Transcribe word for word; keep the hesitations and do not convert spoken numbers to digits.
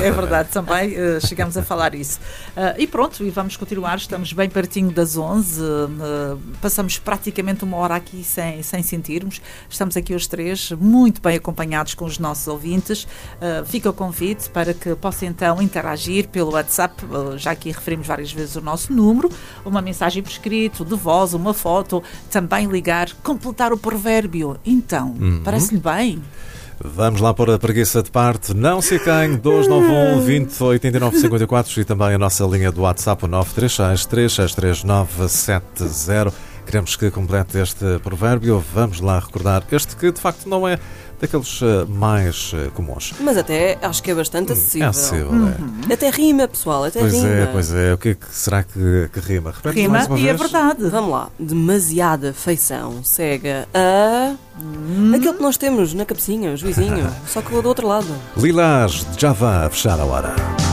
é verdade, também uh, chegamos a falar isso. Uh, e pronto, e vamos continuar, estamos bem pertinho das onze, uh, passamos praticamente uma hora aqui sem, sem sentirmos, estamos aqui os três, muito bem acompanhados com os nossos ouvintes. Uh, fica o convite para que possa então interagir pelo WhatsApp, uh, já aqui referimos várias vezes o nosso número, uma mensagem por escrito, de voz, uma foto, também ligar, completar o provérbio. Então, uhum. Parece-lhe bem? Vamos lá pôr a preguiça de parte. Não se acanhe. dois nove um, vinte, oitenta e nove, cinquenta e quatro e também a nossa linha do WhatsApp, o nove três seis, três seis três, nove sete zero. Queremos que complete este provérbio. Vamos lá recordar este que de facto não é daqueles uh, mais uh, comuns. Mas até acho que é bastante acessível. É acessível, uhum. é. Até rima, pessoal, até pois rima. Pois é, pois é. O que, é que será que, que rima? Repete rima mais uma e vez. É verdade. Vamos lá. Demasiada feição cega a... Hum. Aquilo que nós temos na cabecinha, o juizinho, só que do outro lado. Lilás de Java a fechar a hora.